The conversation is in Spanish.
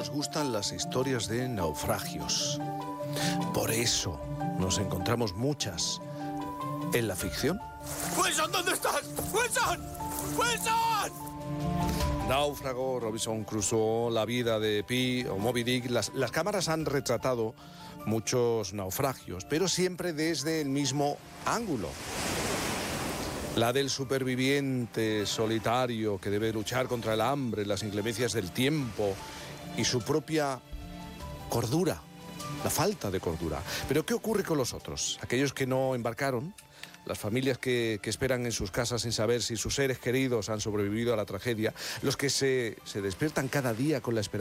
nos gustan las historias de naufragios. Por eso nos encontramos muchas en la ficción. ¡Wilson, ¿dónde estás? ¡Wilson! ¡Wilson! Náufrago, Robinson Crusoe, La vida de Pi o Moby Dick. Las cámaras han retratado muchos naufragios, pero siempre desde el mismo ángulo. La del superviviente solitario que debe luchar contra el hambre, las inclemencias del tiempo y su propia cordura, la falta de cordura. Pero ¿qué ocurre con los otros? Aquellos que no embarcaron, las familias que esperan en sus casas sin saber si sus seres queridos han sobrevivido a la tragedia, los que se despiertan cada día con la esperanza